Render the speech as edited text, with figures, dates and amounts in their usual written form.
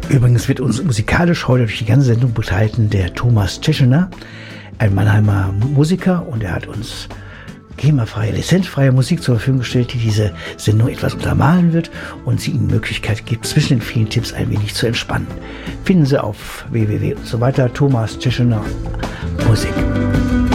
Übrigens wird uns musikalisch heute durch die ganze Sendung begleiten der Thomas Tscheschener, ein Mannheimer Musiker, und er hat uns GEMA-freie, lizenzfreie Musik zur Verfügung gestellt, die diese Sendung etwas untermalen wird und sie Ihnen Möglichkeit gibt, zwischen den vielen Tipps ein wenig zu entspannen. Finden Sie auf www und so weiter Thomas Tscheschener Musik.